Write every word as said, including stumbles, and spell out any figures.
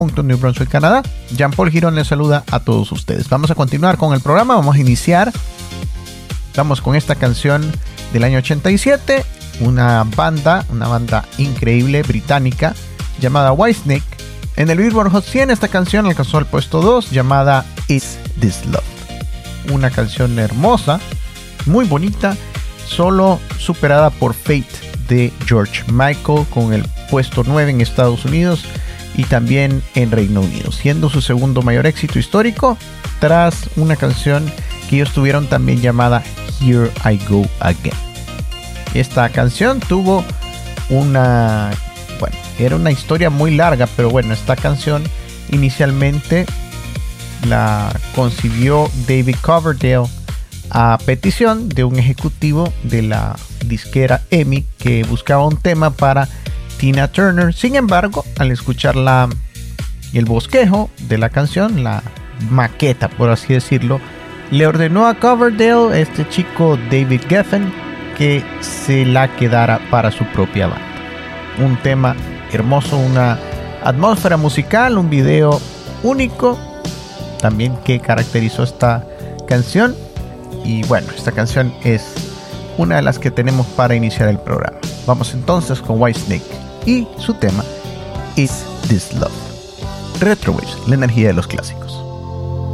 New Brunswick, Canadá. Jean-Paul Girón les saluda a todos ustedes. Vamos a continuar con el programa, vamos a iniciar. Vamos con esta canción del año ochenta y siete, una banda, una banda increíble británica llamada Whitesnake. En el Billboard Hot cien esta canción alcanzó el puesto dos, llamada Is This Love. Una canción hermosa, muy bonita, solo superada por Fate de George Michael con el puesto nueve en Estados Unidos y también en Reino Unido, siendo su segundo mayor éxito histórico tras una canción que ellos tuvieron también llamada Here I Go Again. Esta canción tuvo una, bueno, era una historia muy larga, pero bueno, esta canción inicialmente la concibió David Coverdale a petición de un ejecutivo de la disquera E M I que buscaba un tema para Tina Turner. Sin embargo, al escuchar la, el bosquejo de la canción, la maqueta por así decirlo, le ordenó a Coverdale, este chico David Geffen, que se la quedara para su propia banda. Un tema hermoso, una atmósfera musical, un video único también que caracterizó esta canción. Y bueno, esta canción es una de las que tenemos para iniciar el programa. Vamos entonces con Whitesnake y su tema Is This Love. Retrowaves, la energía de los clásicos.